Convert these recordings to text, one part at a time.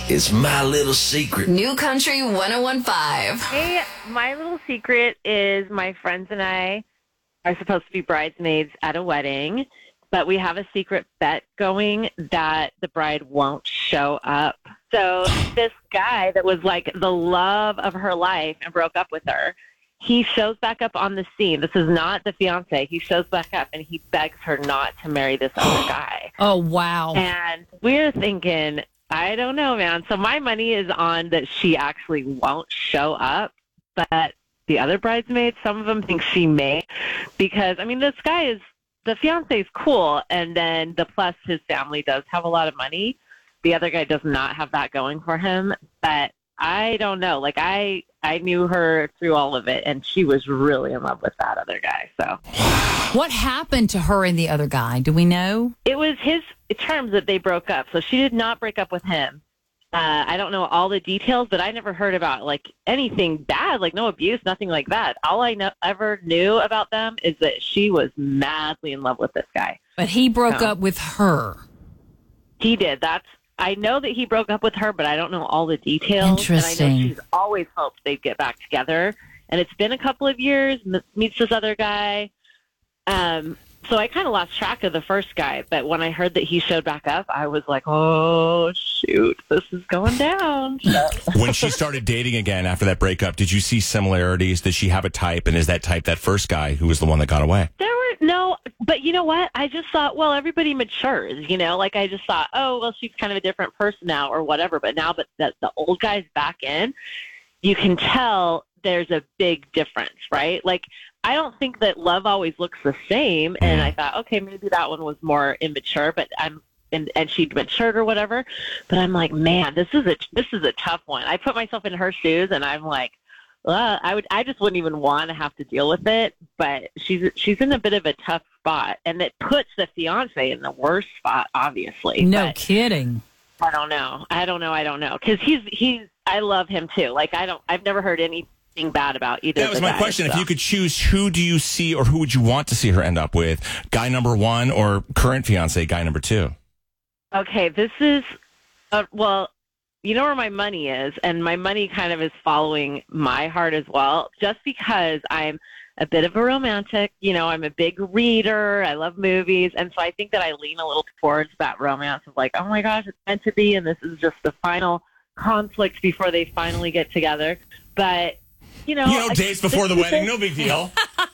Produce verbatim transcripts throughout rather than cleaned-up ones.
It's my little secret. New Country one oh one point five. Hey, my little secret is my friends and I are supposed to be bridesmaids at a wedding, but we have a secret bet going that the bride won't show up. So this guy that was like the love of her life and broke up with her, he shows back up on the scene. This is not the fiance. He shows back up and he begs her not to marry this other guy. Oh, wow. And we're thinking, I don't know, man. So my money is on that she actually won't show up, but the other bridesmaids, some of them think she may, because, I mean, this guy is, the fiance is cool, and then the plus his family does have a lot of money. The other guy does not have that going for him, but I don't know. Like, I, I knew her through all of it, and she was really in love with that other guy, so. What happened to her and the other guy? Do we know? It was his terms that they broke up, so she did not break up with him. Uh, I don't know all the details, but I never heard about, like, anything bad, like no abuse, nothing like that. All I know, ever knew about them is that she was madly in love with this guy. But he broke so, up with her. He did. That's I know that he broke up with her, but I don't know all the details. Interesting. And I know she's always hoped they'd get back together. And it's been a couple of years, m- meets this other guy. Um, so I kind of lost track of the first guy. But when I heard that he showed back up, I was like, oh, shoot, this is going down. When she started dating again after that breakup, did you see similarities? Did she have a type? And is that type that first guy who was the one that got away? There were no, but you know what? I just thought, well, everybody matures, you know, like I just thought, oh, well, she's kind of a different person now or whatever. But now that the, the old guy's back in, you can tell there's a big difference, right? Like, I don't think that love always looks the same. And I thought, okay, maybe that one was more immature, but I'm, and, and she'd matured or whatever. But I'm like, man, this is a, this is a tough one. I put myself in her shoes and I'm like, well, I would, I just wouldn't even want to have to deal with it, but she's, she's in a bit of a tough spot, and it puts the fiance in the worst spot, obviously. No but kidding. I don't know. I don't know. I don't know. Cause he's, he's, I love him too. Like, I don't, I've never heard anything bad about either. That was of the my guys, question. so. If you could choose, who do you see or who would you want to see her end up with? Guy number one or current fiance, guy number two? Okay. This is, uh, well, you know where my money is, and my money kind of is following my heart as well, just because I'm a bit of a romantic. You know, I'm a big reader. I love movies. And so I think that I lean a little towards that romance of like, oh my gosh, it's meant to be. And this is just the final conflict before they finally get together. But, you know, You know, I- days before the wedding, no big deal.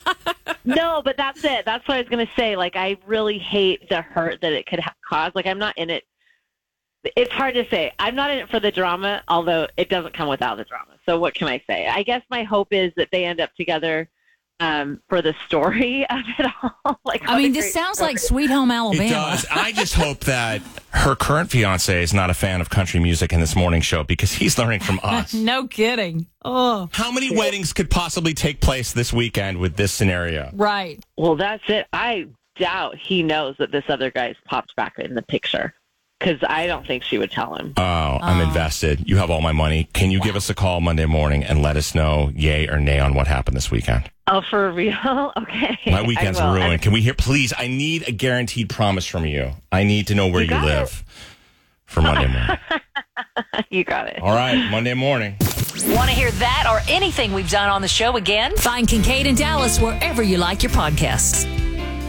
No, but that's it. That's what I was going to say. Like, I really hate the hurt that it could ha- cause. Like, I'm not in it. It's hard to say. I'm not in it for the drama, although it doesn't come without the drama. So what can I say? I guess my hope is that they end up together um, for the story of it all. Like, I mean, this sounds story. like Sweet Home Alabama. It does. I just hope that her current fiance is not a fan of country music in this morning show, because he's learning from us. No kidding. Oh, How many weddings could possibly take place this weekend with this scenario? right. Well, that's it. I doubt he knows that this other guy's popped back in the picture, because I don't think she would tell him. Oh, I'm invested. You have all my money. Can you give us a call Monday morning and let us know yay or nay on what happened this weekend? Oh, for real? Okay. My weekend's I will. ruined. And- Can we hear, please? I need a guaranteed promise from you. I need to know where You you, got live for Monday morning. You got it. All right, Monday morning. Want to hear that or anything we've done on the show again? Find Kincaid and Dallas wherever you like your podcasts.